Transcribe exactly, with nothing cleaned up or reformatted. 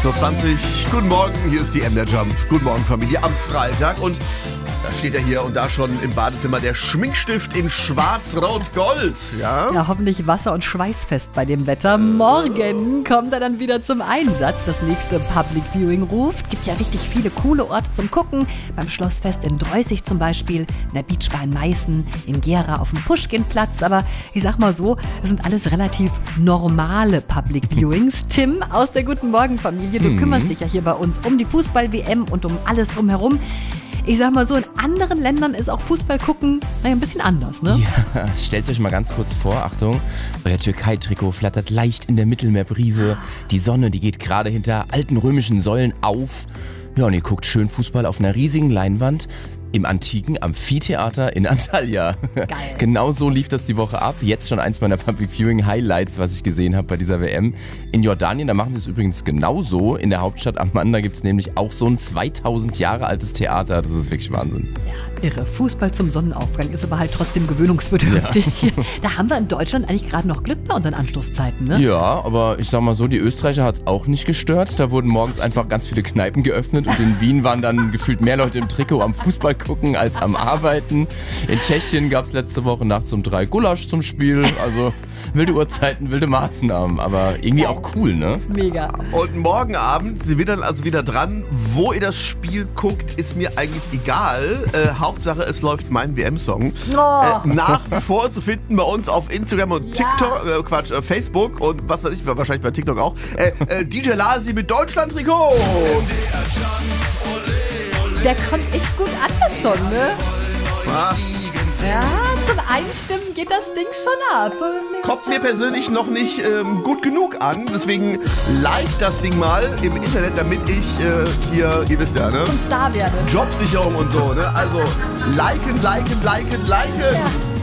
sechs Uhr zwanzig. Guten Morgen, hier ist die M der Jump. Guten Morgen, Familie, am Freitag. Und da steht ja hier und da schon im Badezimmer der Schminkstift in Schwarz-Rot-Gold. Ja? Ja, hoffentlich wasser- und schweißfest bei dem Wetter. Morgen kommt er dann wieder zum Einsatz. Das nächste Public Viewing ruft. Gibt ja richtig viele coole Orte zum Gucken. Beim Schlossfest in Dreußig zum Beispiel, in der Beachbar in Meißen, in Gera auf dem Puschkinplatz. Aber ich sag mal so, das sind alles relativ normale Public Viewings. Tim aus der Guten Morgen Familie, du Mhm. kümmerst dich ja hier bei uns um die Fußball-W M und um alles drumherum. Ich sag mal so, in anderen Ländern ist auch Fußball gucken naja, ein bisschen anders, ne? Ja, stellt euch mal ganz kurz vor, Achtung, euer Türkei-Trikot flattert leicht in der Mittelmeerbrise, die Sonne, die geht gerade hinter alten römischen Säulen auf. Ja, und ihr guckt schön Fußball auf einer riesigen Leinwand im antiken Amphitheater in Antalya. Geil. Genau so lief das die Woche ab. Jetzt schon eins meiner Public Viewing Highlights, was ich gesehen habe bei dieser W M. In Jordanien, da machen sie es übrigens genauso. In der Hauptstadt Amman, da gibt es nämlich auch so ein zweitausend Jahre altes Theater. Das ist wirklich Wahnsinn. Ja, irre. Fußball zum Sonnenaufgang ist aber halt trotzdem gewöhnungsbedürftig. Ja. Da haben wir in Deutschland eigentlich gerade noch Glück bei unseren Anstoßzeiten, ne? Ja, aber ich sag mal so, die Österreicher hat es auch nicht gestört. Da wurden morgens einfach ganz viele Kneipen geöffnet und in Wien waren dann gefühlt mehr Leute im Trikot am Fußball gucken als am Arbeiten. In Tschechien gab es letzte Woche nachts um drei Gulasch zum Spiel. Also wilde Uhrzeiten, wilde Maßnahmen, aber irgendwie auch cool, ne? Mega. Und morgen Abend sind wir dann also wieder dran. Wo ihr das Spiel guckt, ist mir eigentlich egal. Äh, Hauptsache, es läuft mein W M-Song. Oh. Äh, nach wie vor zu finden bei uns auf Instagram und Ja. TikTok, äh, Quatsch, äh, Facebook und was weiß ich, wahrscheinlich bei TikTok auch. Äh, äh, D J Lasi mit Deutschland-Trikot. Der kommt echt gut an, der Song, ne? Ah, Ja, zum Einstimmen geht das Ding schon ab. kommt mir persönlich noch nicht ähm, gut genug an. Deswegen like das Ding mal im Internet, damit ich äh, hier, ihr wisst ja, ne? Zum Star werden. Jobsicherung und so, ne? Also liken, liken, liken, liken. Ja.